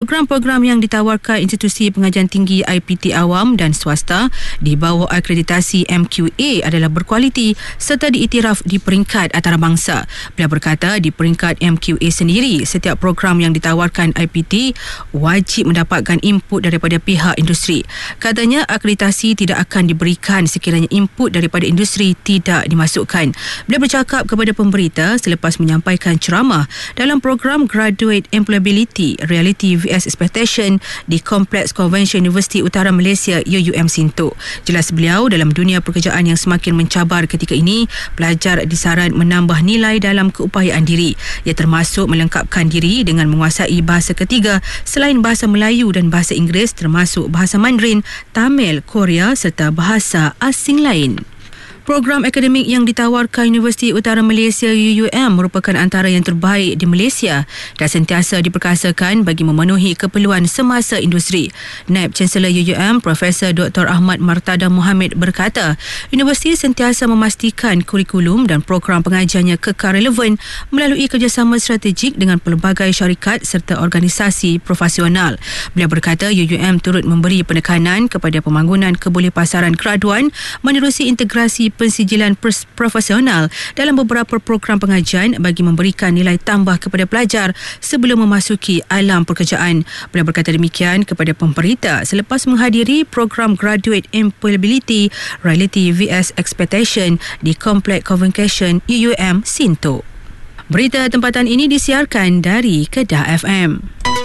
Program-program yang ditawarkan institusi pengajian tinggi IPT awam dan swasta di bawah akreditasi MQA adalah berkualiti serta diiktiraf di peringkat antarabangsa. Beliau berkata di peringkat MQA sendiri, setiap program yang ditawarkan IPT wajib mendapatkan input daripada pihak industri. Katanya akreditasi tidak akan diberikan sekiranya input daripada industri tidak dimasukkan. Beliau bercakap kepada pemberita selepas menyampaikan ceramah dalam program Graduate Employability Reality vs Expectation di Kompleks Convention Universiti Utara Malaysia UUM Sintok. Jelas beliau, dalam dunia pekerjaan yang semakin mencabar ketika ini, pelajar disaran menambah nilai dalam keupayaan diri. Ia termasuk melengkapkan diri dengan menguasai bahasa ketiga selain bahasa Melayu dan bahasa Inggeris, termasuk bahasa Mandarin, Tamil, Korea serta bahasa asing lain. Program akademik yang ditawarkan Universiti Utara Malaysia UUM merupakan antara yang terbaik di Malaysia dan sentiasa diperkasakan bagi memenuhi keperluan semasa industri. Naib Chancellor UUM Profesor Dr. Ahmad Martada Mohamed berkata, universiti sentiasa memastikan kurikulum dan program pengajiannya kekal relevan melalui kerjasama strategik dengan pelbagai syarikat serta organisasi profesional. Beliau berkata UUM turut memberi penekanan kepada pembangunan kebolehpasaran graduan menerusi integrasi pensijilan profesional dalam beberapa program pengajian bagi memberikan nilai tambah kepada pelajar sebelum memasuki alam pekerjaan. Beliau berkata demikian kepada pemberita selepas menghadiri program Graduate Employability Reality vs Expectation di Kompleks Convention UUM Sintok. Berita tempatan ini disiarkan dari Kedah FM.